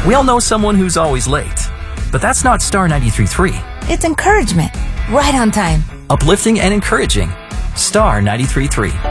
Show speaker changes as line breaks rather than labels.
We all know someone who's always late. But that's not Star 93.3.
It's encouragement. Right on time.
Uplifting and encouraging. Star 93.3.